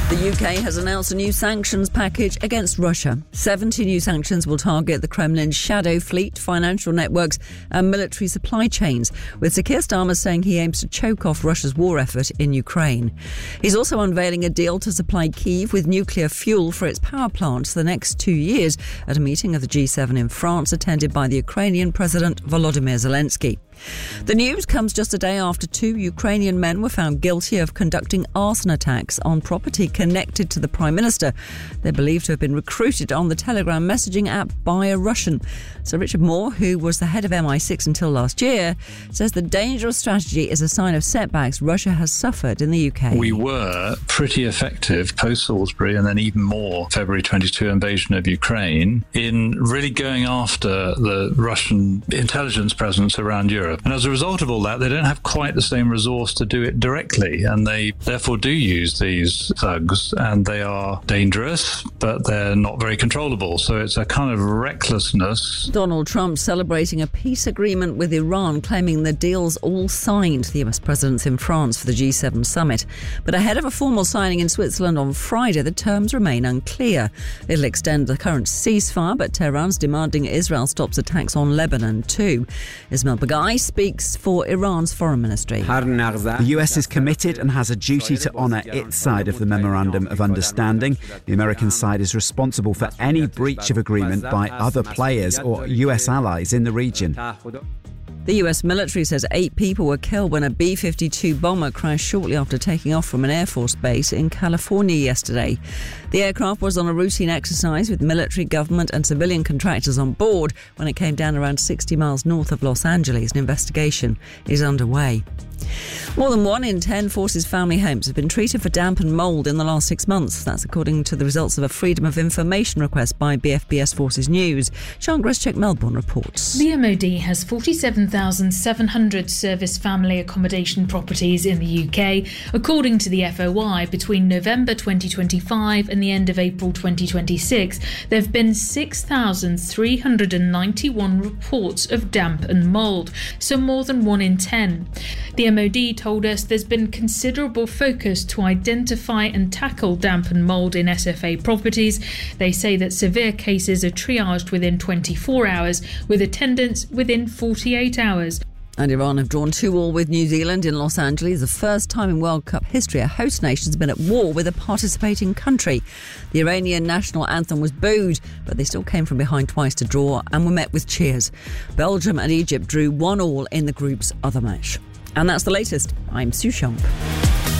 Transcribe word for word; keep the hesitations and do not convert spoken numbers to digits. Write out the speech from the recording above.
The U K has announced a new sanctions package against Russia. seventy new sanctions will target the Kremlin's shadow fleet, financial networks and military supply chains, with Sir Keir Starmer saying he aims to choke off Russia's war effort in Ukraine. He's also unveiling a deal to supply Kyiv with nuclear fuel for its power plants for the next two years at a meeting of the G seven in France attended by the Ukrainian President Volodymyr Zelensky. The news comes just a day after two Ukrainian men were found guilty of conducting arson attacks on property connected to the Prime Minister. They're believed to have been recruited on the Telegram messaging app by a Russian. Sir Richard Moore, who was the head of M I six until last year, says the dangerous strategy is a sign of setbacks Russia has suffered in the U K. We were pretty effective post Salisbury and then even more February twenty-two invasion of Ukraine in really going after the Russian intelligence presence around Europe. And as a result of all that, they don't have quite the same resource to do it directly. And they therefore do use these thugs, and they are dangerous, but they're not very controllable. So it's a kind of recklessness. Donald Trump celebrating a peace agreement with Iran, claiming the deal's all signed. The U S president's in France for the G seven summit. But ahead of a formal signing in Switzerland on Friday, the terms remain unclear. It'll extend the current ceasefire, but Tehran's demanding Israel stops attacks on Lebanon too. Ismail Baghaei speaks for Iran's foreign ministry. The U S is committed and has a duty to honour its side of the Memorandum of Understanding. The American side is responsible for any breach of agreement by other players or U S allies in the region. The U S military says eight people were killed when a B fifty-two bomber crashed shortly after taking off from an Air Force base in California yesterday. The aircraft was on a routine exercise with military, government and civilian contractors on board when it came down around sixty miles north of Los Angeles. An investigation is underway. More than one in ten Forces family homes have been treated for damp and mould in the last six months. That's according to the results of a Freedom of Information request by B F B S Forces News. Sian Grischek, Melbourne reports. The M O D has forty-seven thousand seven hundred service family accommodation properties in the U K. According to the F O I, between November twenty twenty-five and the end of April twenty twenty-six, there have been six thousand three hundred ninety-one reports of damp and mould, so more than one in ten. The M O D told us there's been considerable focus to identify and tackle damp and mould in S F A properties. They say that severe cases are triaged within twenty-four hours, with attendance within forty-eight hours. And Iran have drawn two all with New Zealand in Los Angeles. The first time in World Cup history a host nation has been at war with a participating country. The Iranian national anthem was booed, but they still came from behind twice to draw and were met with cheers. Belgium and Egypt drew one all in the group's other match. And that's the latest. I'm Sue Shump.